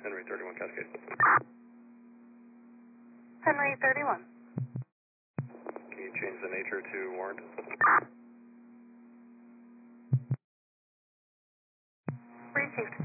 Henry 31 Cascade. Henry 31. Can you change the nature to warranted? Received.